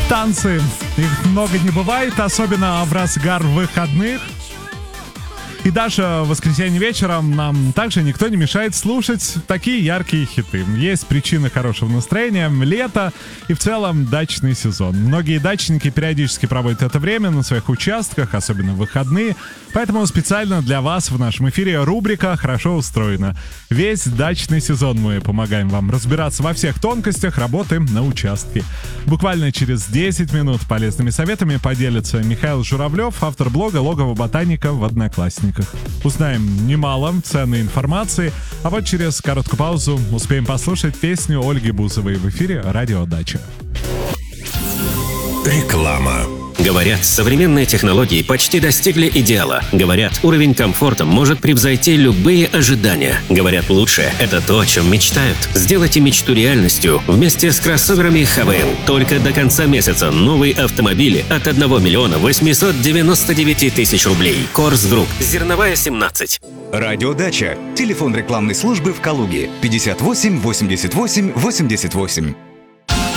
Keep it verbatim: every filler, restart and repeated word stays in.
Танцы, их много не бывает, особенно в разгар выходных. И даже в воскресенье вечером нам также никто не мешает слушать такие яркие хиты. Есть причины хорошего настроения, лето и в целом дачный сезон. Многие дачники периодически проводят это время на своих участках, особенно в выходные. Поэтому специально для вас в нашем эфире рубрика «Хорошо устроена». Весь дачный сезон мы помогаем вам разбираться во всех тонкостях работы на участке. Буквально через десять минут полезными советами поделится Михаил Журавлев, автор блога «Логово ботаника» в Одноклассниках. Узнаем немало ценной информации, а вот через короткую паузу успеем послушать песню Ольги Бузовой в эфире «Радио Дача». Реклама. Говорят, современные технологии почти достигли идеала. Говорят, уровень комфорта может превзойти любые ожидания. Говорят, лучшее — это то, о чем мечтают. Сделайте мечту реальностью вместе с кроссоверами ХВМ. Только до конца месяца новые автомобили от одного миллиона восемьсот девяносто девять тысяч рублей. Корс Групп. Зерновая, семнадцать. Радио Дача. Телефон рекламной службы в Калуге. пятьдесят восемь восемьдесят восемь восемьдесят восемь.